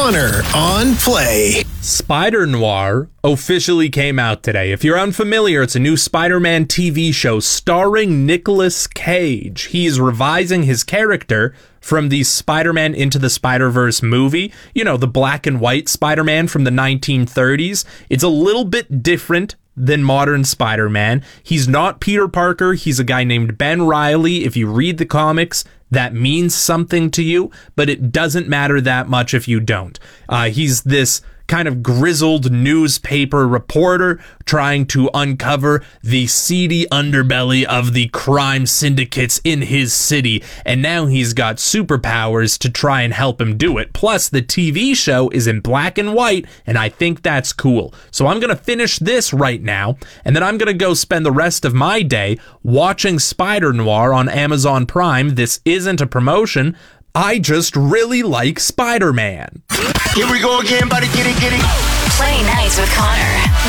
Connor on Play. Spider-Noir officially came out today. If you're unfamiliar, it's a new Spider-Man TV show starring Nicolas Cage. He's revising his character from the Spider-Man Into the Spider-Verse movie. You know, the black and white Spider-Man from the 1930s. It's a little bit different than modern Spider-Man. He's not Peter Parker. He's a guy named Ben Reilly. If you read the comics, that means something to you, but it doesn't matter that much if you don't. He's this kind of grizzled newspaper reporter trying to uncover the seedy underbelly of the crime syndicates in his city, and now he's got superpowers to try and help him do it. Plus, the TV show is in black and white, and I think that's cool. So I'm gonna finish this right now, and then I'm gonna go spend the rest of my day watching Spider-Noir on Amazon Prime. This isn't a promotion. I just really like Spider-Man. Here we go again, buddy. Get it. Play nice with Connor.